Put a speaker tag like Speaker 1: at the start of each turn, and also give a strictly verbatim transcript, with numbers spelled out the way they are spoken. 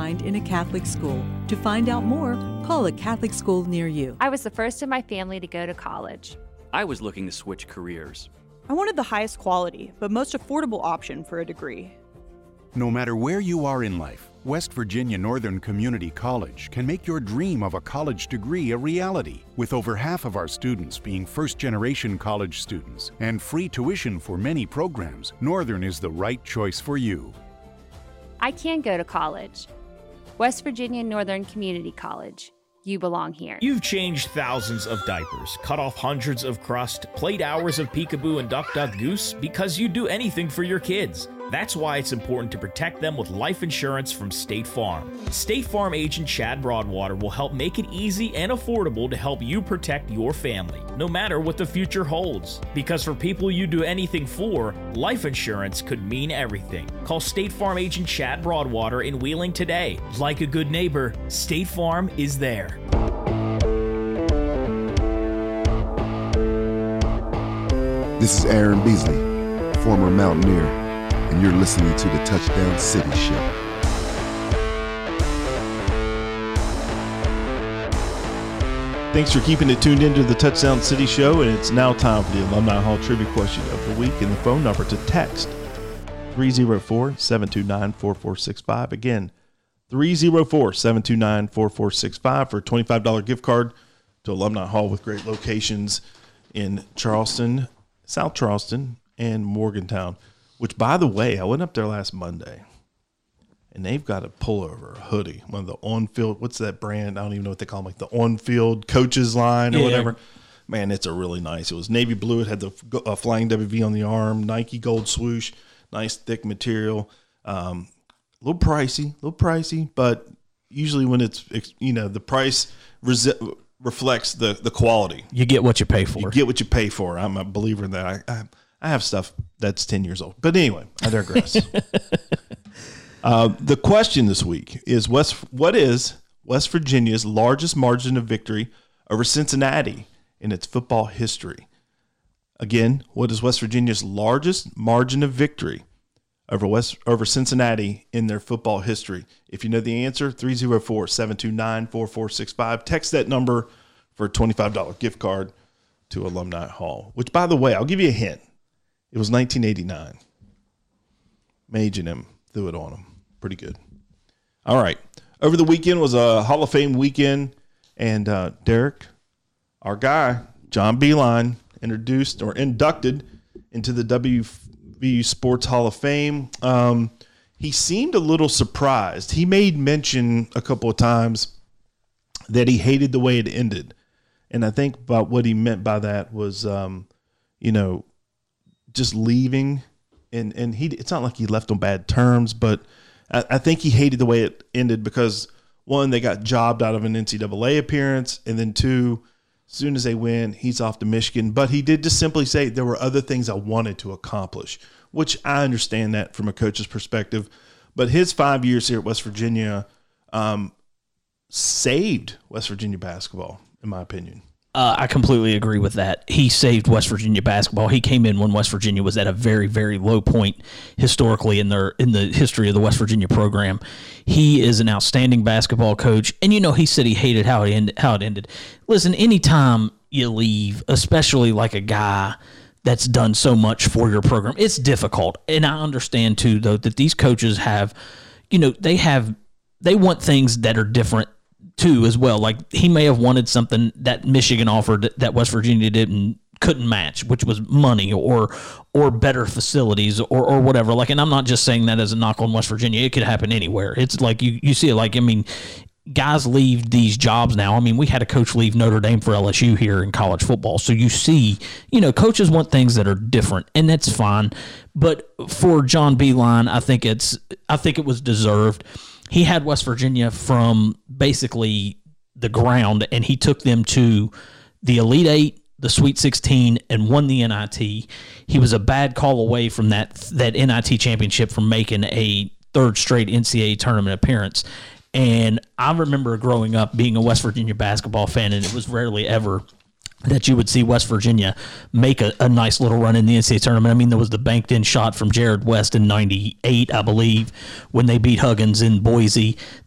Speaker 1: find in a Catholic school. To find out more, call a Catholic school near you.
Speaker 2: I was the first in my family to go to college.
Speaker 3: I was looking to switch careers.
Speaker 4: I wanted the highest quality, but most affordable option for a degree.
Speaker 5: No matter where you are in life, West Virginia Northern Community College can make your dream of a college degree a reality. With over half of our students being first-generation college students and free tuition for many programs, Northern is the right choice for you.
Speaker 2: I can go to college. West Virginia Northern Community College. You belong here.
Speaker 6: You've changed thousands of diapers, cut off hundreds of crust, played hours of peekaboo and duck duck goose because you'd do anything for your kids. That's why it's important to protect them with life insurance from State Farm. State Farm agent Chad Broadwater will help make it easy and affordable to help you protect your family, no matter what the future holds. Because for people you do anything for, life insurance could mean everything. Call State Farm agent Chad Broadwater in Wheeling today. Like a good neighbor, State Farm is there.
Speaker 7: This is Aaron Beasley, former Mountaineer, and you're listening to the Touchdown City Show.
Speaker 8: Thanks for keeping it tuned into the Touchdown City Show, and it's now time for the Alumni Hall Trivia Question of the Week, and the phone number to text three oh four, seven two nine, four four six five. Again, three oh four, seven two nine, four four six five for a twenty-five dollars gift card to Alumni Hall with great locations in Charleston, South Charleston, and Morgantown. Which, by the way, I went up there last Monday, and they've got a pullover, a hoodie, one of the on-field, what's that brand? I don't even know what they call them, like the on-field coaches line or yeah. whatever. Man, it's a really nice. It was navy blue. It had the uh, Flying W V on the arm, Nike gold swoosh, nice thick material. Um, a little pricey, a little pricey, but usually when it's, you know, the price resi- reflects the, the quality.
Speaker 9: You get what you pay for.
Speaker 8: You get what you pay for. I'm a believer in that. I, I I have stuff that's ten years old. But anyway, I digress. uh, the question this week is, West, what is West Virginia's largest margin of victory over Cincinnati in its football history? Again, what is West Virginia's largest margin of victory over West over Cincinnati in their football history? If you know the answer, three oh four, seven two nine, four four six five. Text that number for a twenty-five dollars gift card to Alumni Hall, which, by the way, I'll give you a hint. It was nineteen eighty-nine. Mage and him threw it on him. Pretty good. All right. Over the weekend was a Hall of Fame weekend, and uh, Derek, our guy, John Beilein, introduced or inducted into the W V U Sports Hall of Fame. Um, he seemed a little surprised. He made mention a couple of times that he hated the way it ended. And I think about what he meant by that was, um, you know, just leaving, and and he it's not like he left on bad terms, but I, I think he hated the way it ended because, one, they got jobbed out of an N C double A appearance, and then two, as soon as they win, he's off to Michigan. But he did just simply say there were other things I wanted to accomplish, which I understand that from a coach's perspective. But his five years here at West Virginia um, saved West Virginia basketball, in my opinion.
Speaker 9: Uh, I completely agree with that. He saved West Virginia basketball. He came in when West Virginia was at a very, very low point historically in their in the history of the West Virginia program. He is an outstanding basketball coach, and you know he said he hated how it ended. How it ended. Listen, anytime you leave, especially like a guy that's done so much for your program, it's difficult. And I understand too, though, that these coaches have, you know, they have they want things that are different too, as well. Like he may have wanted something that Michigan offered that West Virginia didn't couldn't match, which was money or or better facilities or or whatever. Like, and I'm not just saying that as a knock on West Virginia. It could happen anywhere. It's like you you see it. Like, I mean, guys leave these jobs now. I mean, we had a coach leave Notre Dame for L S U here in college football. So you see, you know, coaches want things that are different, and that's fine. But for John Beilein, I think it's I think it was deserved. He had West Virginia from basically the ground, and he took them to the Elite Eight, the Sweet sixteen, and won the N I T. He was a bad call away from that that N I T championship from making a third straight N C double A tournament appearance. And I remember growing up being a West Virginia basketball fan, and it was rarely ever that you would see West Virginia make a, a nice little run in the N C double A tournament. I mean, there was the banked-in shot from Jared West in ninety-eight, I believe, when they beat Huggins in Boise.